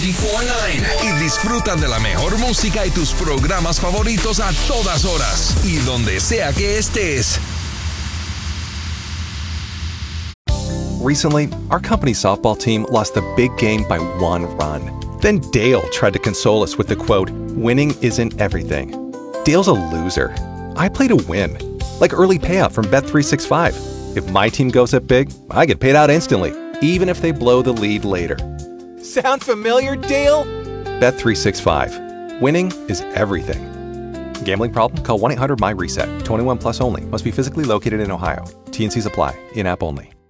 24/9 y disfruta de la mejor música y tus programas favoritos a todas horas y donde sea que estés. Recently, our company softball team lost the big game by 1 run. Then Dale tried to console us with the quote, "Winning isn't everything." Dale's a loser. I play to win. Like early payout from Bet365. If my team goes up big, I get paid out instantly, even if they blow the lead later. Sound familiar, Dale? Bet365. Winning is everything. Gambling problem? Call 1-800-MY-RESET. 21 plus only. Must be physically located in Ohio. T&Cs apply. In-app only.